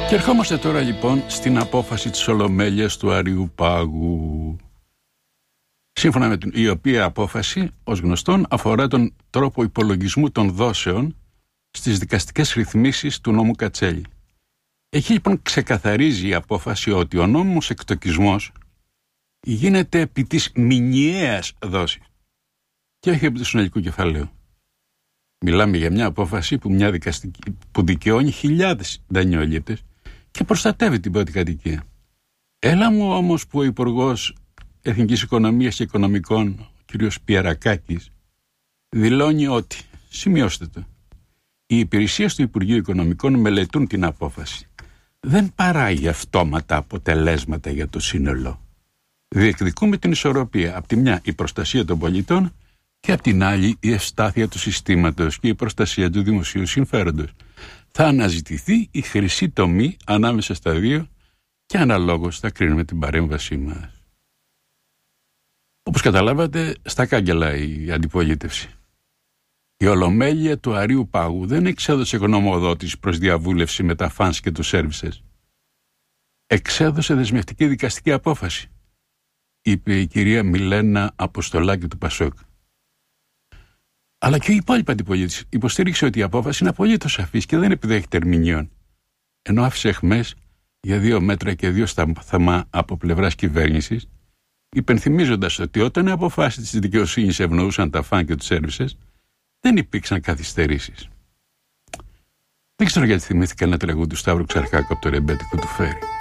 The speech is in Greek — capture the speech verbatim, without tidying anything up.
Και ερχόμαστε τώρα λοιπόν στην απόφαση της Ολομέλειας του Αρείου Πάγου. Σύμφωνα με την η οποία απόφαση, ως γνωστόν, αφορά τον τρόπο υπολογισμού των δόσεων στις δικαστικές ρυθμίσεις του νόμου Κατσέλη. Εκεί λοιπόν ξεκαθαρίζει η απόφαση ότι ο νόμιμος εκτοκισμός γίνεται επί της μηνιαίας δόσης και όχι επί του συνολικού κεφαλαίου. Μιλάμε για μια απόφαση που, μια δικαστική, που δικαιώνει χιλιάδες δανειολήπτες και προστατεύει την πρώτη κατοικία. Έλα μου όμως που ο Υπουργός Εθνικής Οικονομίας και Οικονομικών, ο κ. Πιερακάκης, δηλώνει ότι, σημειώστε το, οι υπηρεσίες του Υπουργείου Οικονομικών μελετούν την απόφαση. Δεν παράγει αυτόματα αποτελέσματα για το σύνολο. Διεκδικούμε την ισορροπία. Απ' τη μια η προστασία των πολιτών και απ' την άλλη η ευστάθεια του συστήματος και η προστασία του δημοσίου συμφέροντος. Θα αναζητηθεί η χρυσή τομή ανάμεσα στα δύο και αναλόγως θα κρίνουμε την παρέμβασή μας. Όπως καταλάβατε, στα κάγκελα η αντιπολίτευση. Η Ολομέλεια του Αρείου Πάγου δεν εξέδωσε γνωμοδότηση προς διαβούλευση με τα φανς και τους σέρβισες. Εξέδωσε δεσμευτική δικαστική απόφαση, είπε η κυρία Μιλένα Αποστολάκη του Πασόκ. Αλλά και η υπόλοιπη αντιπολίτευση υποστήριξε ότι η απόφαση είναι απολύτως σαφής και δεν επιδέχεται ερμηνείων, ενώ άφησε αιχμές για δύο μέτρα και δύο σταθμά από πλευράς κυβέρνησης, υπενθυμίζοντας ότι όταν οι αποφάσεις της δικαιοσύνης ευνοούσαν τα φαν και τους σέρβισες, δεν υπήρξαν καθυστερήσεις. Δεν ξέρω γιατί θυμήθηκα ένα τραγούδι του Σταύρου Ξαρχάκου από το ρεμπέτικο του Φέρι.